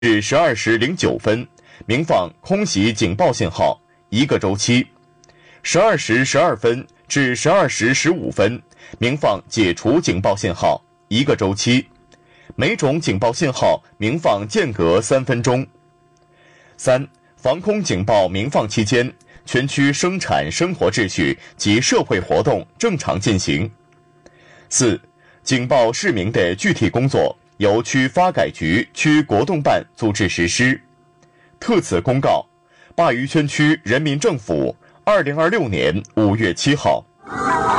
至12时09分，鸣放空袭警报信号1个周期；12时12分至12时15分，鸣放解除警报信号1个周期。每种警报信号鸣放间隔3分钟。3、防空警报鸣放期间，全区生产生活秩序及社会活动正常进行。4、警报释鸣的具体工作由区发改局、区国动办组织实施。特此公告，鲅鱼圈区人民政府，2026年5月7号。